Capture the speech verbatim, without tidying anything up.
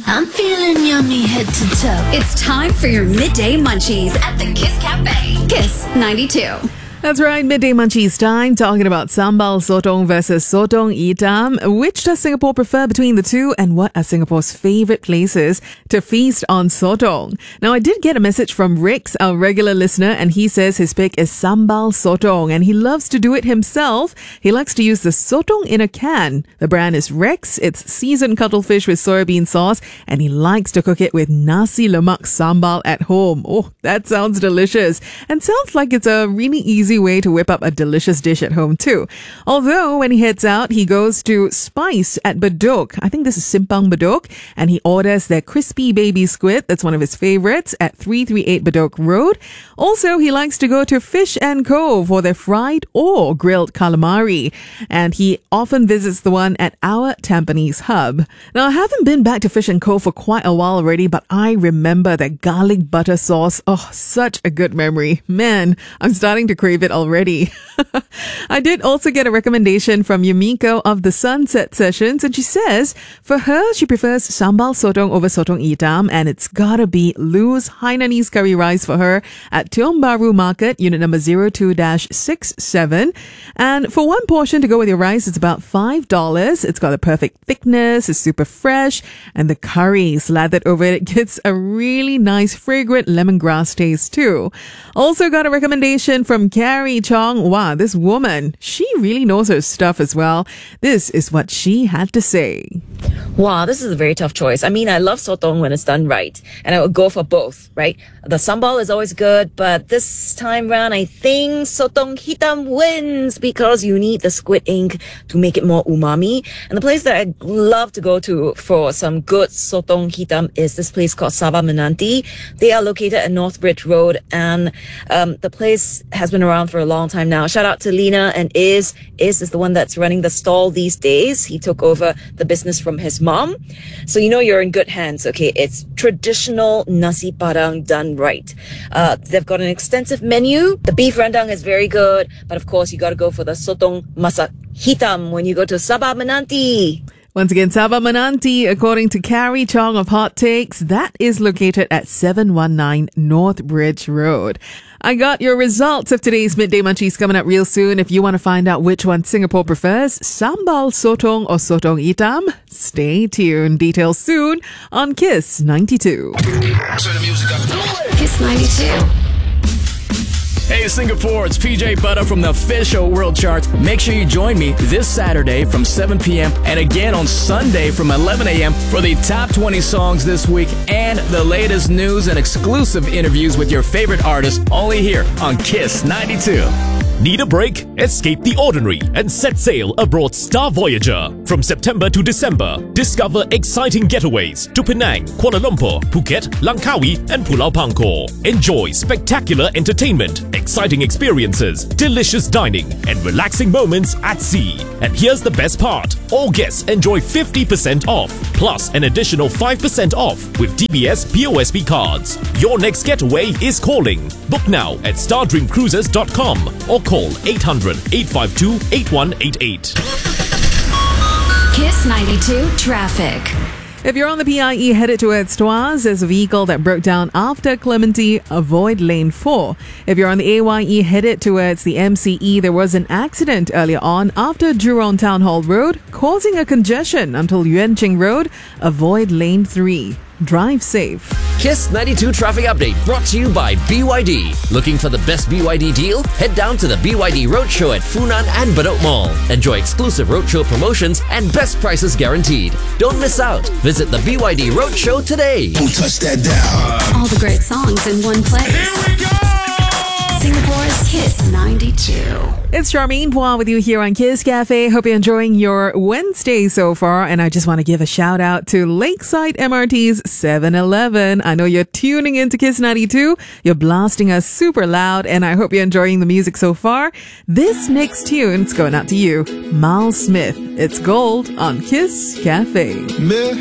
I'm feeling yummy head to toe. It's time for your midday munchies at the Kiss Cafe. Kiss ninety-two. That's right, midday munchies time, talking about sambal sotong versus sotong hitam. Which does Singapore prefer between the two, and what are Singapore's favourite places to feast on sotong? Now, I did get a message from Rix, our regular listener, and he says his pick is sambal sotong, and he loves to do it himself. He likes to use the sotong in a can. The brand is Rex. It's seasoned cuttlefish with soybean sauce, and he likes to cook it with nasi lemak sambal at home. Oh, that sounds delicious, and sounds like it's a really easy way to whip up a delicious dish at home too. Although when he heads out, he goes to Spice at Bedok. I think this is Simpang Bedok, and he orders their crispy baby squid. That's one of his favorites at three thirty-eight Bedok Road. Also, he likes to go to Fish and Co for their fried or grilled calamari, and he often visits the one at our Tampines hub. Now, I haven't been back to Fish and Co for quite a while already, but I remember that garlic butter sauce. Oh, such a good memory. Man, I'm starting to crave it already. I did also get a recommendation from Yumiko of the Sunset Sessions, and she says for her, she prefers sambal sotong over sotong hitam, and it's gotta be Lou's Hainanese curry rice for her at Tiong Bahru Market, unit number zero two dash six seven. And for one portion to go with your rice, it's about five dollars. It's got a perfect thickness, it's super fresh, and the curry slathered over it, it gets a really nice fragrant lemongrass taste too. Also got a recommendation from Carrie Chong. Wow, this woman, she really knows her stuff as well. This is what she had to say. Wow, this is a very tough choice. I mean, I love sotong when it's done right, and I would go for both, right? The sambal is always good, but this time round, I think sotong hitam wins because you need the squid ink to make it more umami. And the place that I'd love to go to for some good sotong hitam is this place called Sabah Menanti. They are located at North Bridge Road, and um, the place has been around for a long time now. Shout out to Lena and Iz. Iz is the one that's running the stall these days. He took over the business from his mom. So you know you're in good hands, okay? It's traditional nasi padang done right. Uh, they've got an extensive menu. The beef rendang is very good, but of course you got to go for the sotong masak hitam when you go to Sabah Menanti. Once again, Sabah Menanti, according to Carrie Chong of Hot Takes, that is located at seven one nine North Bridge Road. I got your results of today's Midday Munchies coming up real soon. If you want to find out which one Singapore prefers, sambal sotong or sotong hitam, stay tuned. Details soon on Kiss ninety-two. Kiss ninety-two. Hey Singapore, it's P J Butter from the official World Charts. Make sure you join me this Saturday from seven p.m. and again on Sunday from eleven a.m. for the top twenty songs this week and the latest news and exclusive interviews with your favorite artists only here on Kiss ninety-two. Need a break? Escape the ordinary and set sail aboard Star Voyager. From September to December, discover exciting getaways to Penang, Kuala Lumpur, Phuket, Langkawi and Pulau Pangkor. Enjoy spectacular entertainment, exciting experiences, delicious dining and relaxing moments at sea. And here's the best part. All guests enjoy fifty percent off, plus an additional five percent off with D B S P O S B cards. Your next getaway is calling. Book now at star dream cruises dot com or call eight hundred, eight five two, eight one eight eight. Kiss ninety-two traffic. If you're on the P I E headed towards Tuas, there's a vehicle that broke down after Clementi. Avoid lane four. If you're on the A Y E headed towards the M C E, there was an accident earlier on after Jurong Town Hall Road, causing a congestion until Yuan Ching Road. Avoid lane three. Drive safe. Kiss ninety-two Traffic Update brought to you by B Y D. Looking for the best B Y D deal? Head down to the B Y D Roadshow at Funan and Bedok Mall. Enjoy exclusive roadshow promotions and best prices guaranteed. Don't miss out. Visit the B Y D Roadshow today. Don't touch that dial. All the great songs in one place. Here we go! Singapore's Kiss ninety-two. It's Charmaine Pua with you here on Kiss Cafe. Hope you're enjoying your Wednesday so far. And I just want to give a shout out to Lakeside M R T's seven eleven. I know you're tuning into Kiss ninety-two. You're blasting us super loud, and I hope you're enjoying the music so far. This next tune's going out to you, Miles Smith. It's Gold on Kiss Cafe.